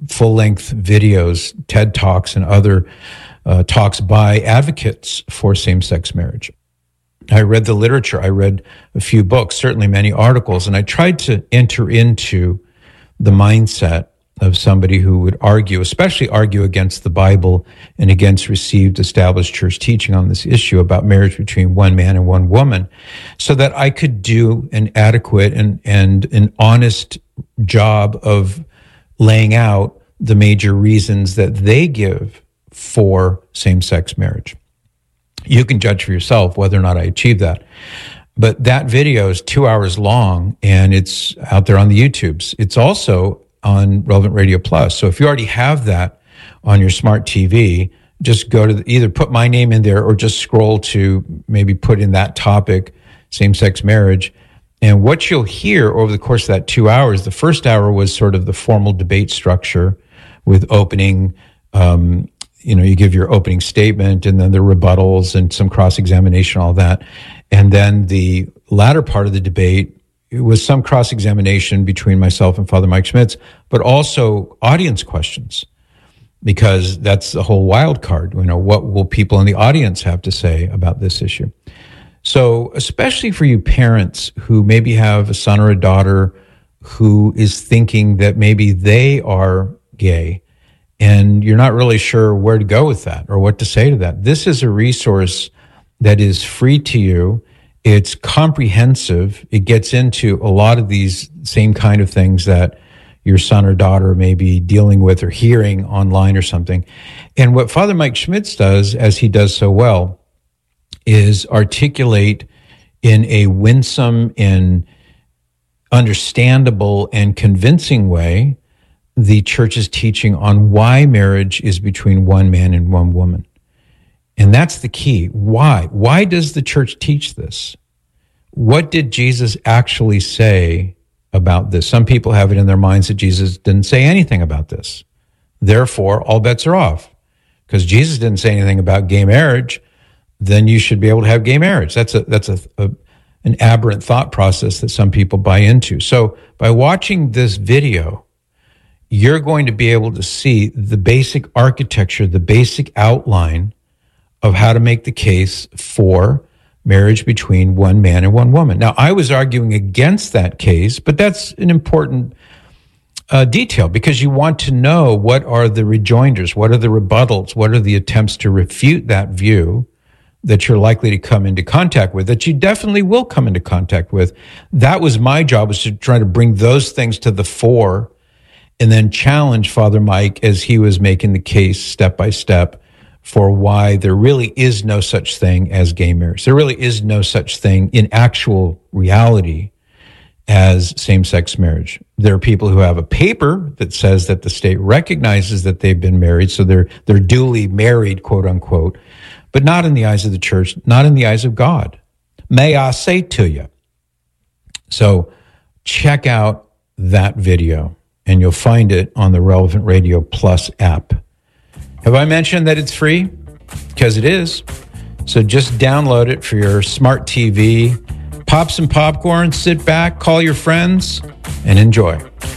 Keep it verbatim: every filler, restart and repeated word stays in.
full-length videos, TED Talks, and other uh, talks by advocates for same-sex marriage. I read the literature. I read a few books, certainly many articles, and I tried to enter into the mindset of somebody who would argue, especially argue against the Bible and against received established church teaching on this issue about marriage between one man and one woman, so that I could do an adequate and, and an honest job of laying out the major reasons that they give for same-sex marriage. You can judge for yourself whether or not I achieve that. But that video is two hours long, and it's out there on the YouTubes. It's also on Relevant Radio Plus. So if you already have that on your smart T V, just go to the, either put my name in there or just scroll to maybe put in that topic, same-sex marriage. And what you'll hear over the course of that two hours, the first hour was sort of the formal debate structure with opening, um, you know, you give your opening statement and then the rebuttals and some cross-examination, all that. And then the latter part of the debate, it was some cross-examination between myself and Father Mike Schmitz, but also audience questions, because that's the whole wild card. You know, what will people in the audience have to say about this issue? So especially for you parents who maybe have a son or a daughter who is thinking that maybe they are gay, and you're not really sure where to go with that or what to say to that, this is a resource that is free to you. It's comprehensive. It gets into a lot of these same kind of things that your son or daughter may be dealing with or hearing online or something. And what Father Mike Schmitz does, as he does so well, is articulate in a winsome and understandable and convincing way the church's teaching on why marriage is between one man and one woman. And that's the key. Why? Why does the church teach this? What did Jesus actually say about this? Some people have it in their minds that Jesus didn't say anything about this. Therefore, all bets are off. Because Jesus didn't say anything about gay marriage, then you should be able to have gay marriage. That's a that's a, a an aberrant thought process that some people buy into. So by watching this video, you're going to be able to see the basic architecture, the basic outline of how to make the case for marriage between one man and one woman. Now, I was arguing against that case, but that's an important uh, detail, because you want to know what are the rejoinders, what are the rebuttals, what are the attempts to refute that view that you're likely to come into contact with, that you definitely will come into contact with. That was my job, was to try to bring those things to the fore and then challenge Father Mike as he was making the case step by step for why there really is no such thing as gay marriage. There really is no such thing in actual reality as same-sex marriage. There are people who have a paper that says that the state recognizes that they've been married, so they're they're duly married, quote unquote, but not in the eyes of the church, not in the eyes of God. May I say to you. So check out that video, and you'll find it on the Relevant Radio Plus app. Have I mentioned that it's free? Because it is. So just download it for your smart T V, pop some popcorn, sit back, call your friends, and enjoy.